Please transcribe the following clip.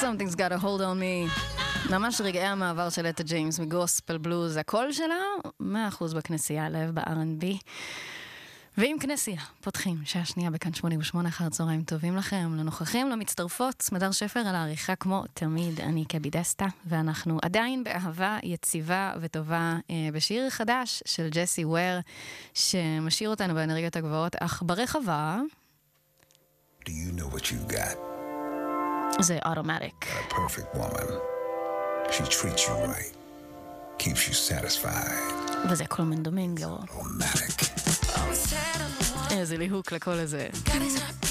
Something's got a hold on me. ממש רגעי המעבר של אטה ג'יימס מגוספל בלוז, הקול שלה 100% בכנסייה, לב ב-R&B. ועם כנסייה, פותחים שעה שנייה בכאן 88 אחר צהריים טובים לכם, לנוכחים, למצטרפות, סמדר שפר על העריכה כמו תמיד, אני קבי דסטה, ואנחנו עדיין באהבה יציבה וטובה בשיר חדש של ג'סי וויר, שמשאיר אותנו באנרגיות הגבוהות, אך ברחבה... Do you know what you got? זה Automatic. A perfect woman. She treats you right. Keeps you satisfied. וזה קולמן דומינגו. Automatic. איזה ליהוק לכל הזה.